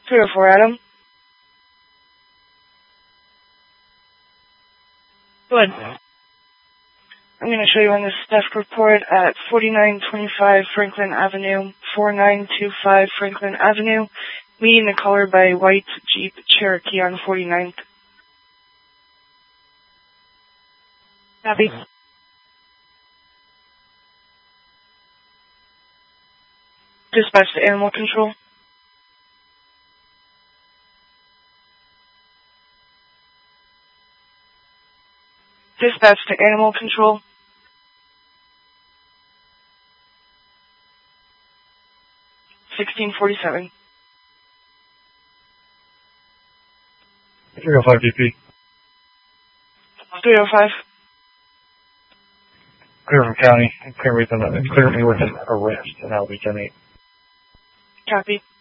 304, Adam. Go ahead. I'm going to show you on this desk report at 4925 Franklin Avenue, 4925 Franklin Avenue, meeting the caller by white Jeep Cherokee on 49th. Copy. Dispatch to animal control. Dispatch to animal control. $16.47. 305 DP. 305. Clear from county. Clear me with an arrest, and that'll be 10-8. Copy.